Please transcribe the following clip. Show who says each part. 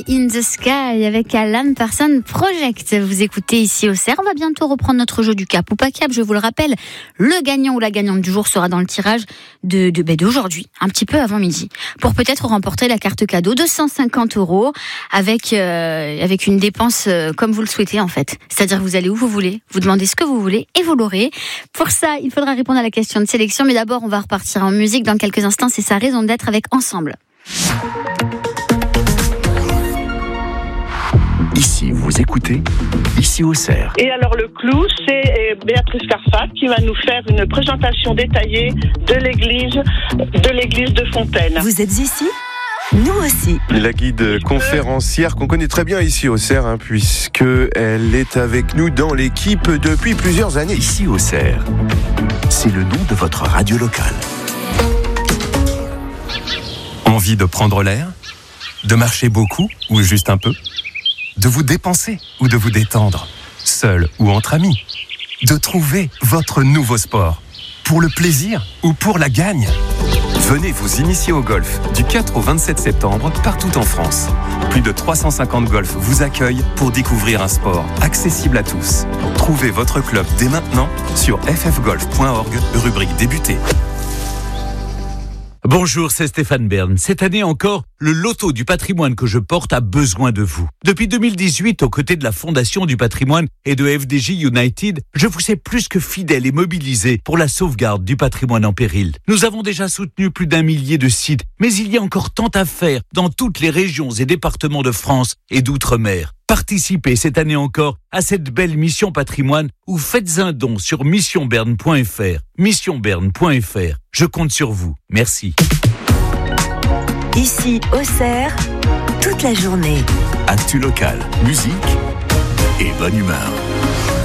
Speaker 1: Eye in the Sky avec Alan Parsons Project. Vous écoutez ici au CER. On va bientôt reprendre notre jeu du cap ou pas cap. Je vous le rappelle, le gagnant ou la gagnante du jour sera dans le tirage d'aujourd'hui, un petit peu avant midi, pour peut-être remporter la carte cadeau de 150 € avec une dépense comme vous le souhaitez en fait. C'est-à-dire que vous allez où vous voulez, vous demandez ce que vous voulez et vous l'aurez. Pour ça, il faudra répondre à la question de sélection. Mais d'abord, on va repartir en musique dans quelques instants. C'est sa raison d'être avec Ensemble.
Speaker 2: Ici, vous écoutez, ici au CER.
Speaker 3: Et alors le clou, c'est Béatrice Carfat qui va nous faire une présentation détaillée de l'église de Fontaine.
Speaker 4: Vous êtes ici ? Nous aussi.
Speaker 5: La guide conférencière qu'on connaît très bien ici au CER, puisque elle est avec nous dans l'équipe depuis plusieurs années.
Speaker 2: Ici au CER, c'est le nom de votre radio locale.
Speaker 6: Envie de prendre l'air ? De marcher beaucoup ou juste un peu ? De vous dépenser ou de vous détendre ? Seul ou entre amis ? De trouver votre nouveau sport ? Pour le plaisir ou pour la gagne ? Venez vous initier au golf du 4 au 27 septembre partout en France. Plus de 350 golfs vous accueillent pour découvrir un sport accessible à tous. Trouvez votre club dès maintenant sur ffgolf.org, rubrique débuter.
Speaker 7: Bonjour, c'est Stéphane Bern. Cette année encore, le loto du patrimoine que je porte a besoin de vous. Depuis 2018, aux côtés de la Fondation du patrimoine et de FDJ United, je vous sais plus que fidèle et mobilisé pour la sauvegarde du patrimoine en péril. Nous avons déjà soutenu plus d'1 millier de sites, mais il y a encore tant à faire dans toutes les régions et départements de France et d'outre-mer. Participez cette année encore à cette belle mission patrimoine ou faites un don sur missionberne.fr. Missionberne.fr. Je compte sur vous. Merci.
Speaker 4: Ici au CER, toute la journée.
Speaker 2: Actu local, musique et bonne humeur.